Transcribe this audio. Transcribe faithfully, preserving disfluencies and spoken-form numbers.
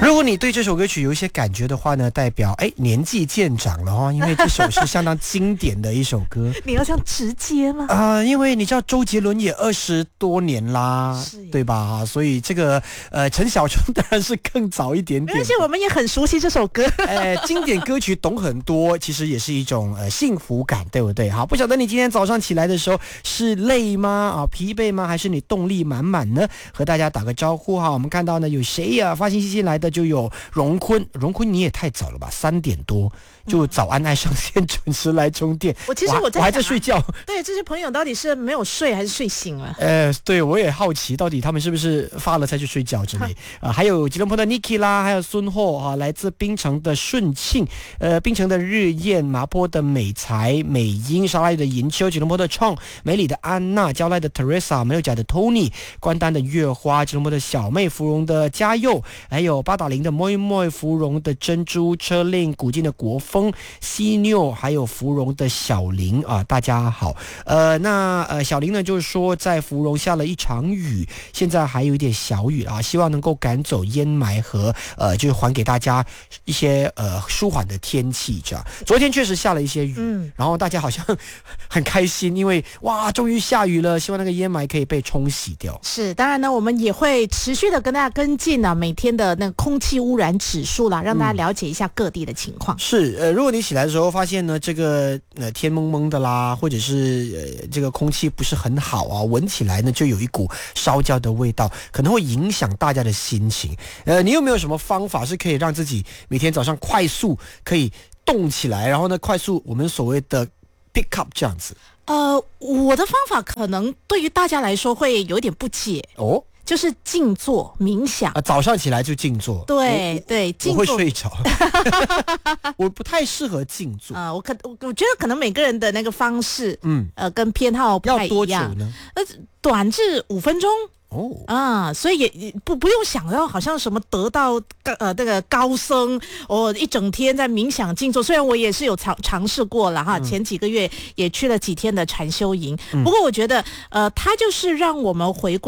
如果你对这首歌曲有一些感觉的话呢，代表哎年纪渐长了哦，因为这首是相当经典的一首歌。 你要这样直接吗？ 啊、呃，因为你知道周杰伦也二十多年啦，对吧？所以这个呃陈小春当然是更早一点点。 而且我们也很熟悉这首歌。 呃，经典歌曲懂很多，其实也是一种呃幸福感，对不对？好，不晓得你今天早上起来的时候是累吗？啊，疲惫吗？还是你动力满满呢？和大家打个招呼哈。我们看到呢有谁呀、啊？发信息进来的就有荣坤，荣坤你也太早了吧，三点多就早安爱上线准时来充电。 我其实我在、啊、 我还在睡觉。 对，这些朋友到底是没有睡还是睡醒了？ 呃，对，我也好奇，到底他们是不是发了才去睡觉之类啊、呃？还有吉隆坡的 Niki 啦，还有孙霍啊，来自槟城的顺庆，呃，槟城的日燕，麻坡的美才、美英，沙拉的银秋，吉隆坡的创，梅里的安娜，娇赖的 Teresa， 没有甲的 Tony， 关丹的月花，吉隆坡的小妹，芙蓉的嘉佑，还有八达岭的 Moi Moi， 芙蓉的珍珠，车令，古晋的国风，犀牛，还有芙蓉的小林啊，大家好。呃，那呃小林呢，就是说在芙蓉下了一场雨，现在还有一点小雨啊，希望能够赶走烟霾和呃，就是还给大家一些呃舒缓的天气。这样，昨天确实下了一些雨，嗯，然后大家好像很开心，因为哇，终于下雨了，希望那个烟霾可以被冲洗掉。 是，当然呢，我们也会持续的跟大家跟进啊，每天的那个空气污染指数啦，让大家了解一下各地的情况。 嗯、是，呃，如果你起来的时候发现呢，这个呃天蒙蒙的啦，或者是呃这个空气不是很好啊，闻起来呢就有一股烧焦的味道，可能会影响大家的心情。呃，你有没有什么方法是可以让自己每天早上快速可以动起来，然后呢快速我们所谓的 pick up 这样子？ 呃，我的方法可能对于大家来说会有点不解哦。就是静坐冥想啊，早上起来就静坐， 对对，静坐我会睡着，我不太适合静坐啊、呃。我可我我觉得可能每个人的那个方式，嗯，呃，跟偏好不太一样。 要多久呢？ 呃，短至五分钟。哦啊，所以也不不用想要好像什么得到呃这个高僧哦，一整天在冥想静坐。虽然我也是有尝尝试过了哈，嗯、前几个月也去了几天的禅修营，嗯、不过我觉得呃，它就是让我们回归。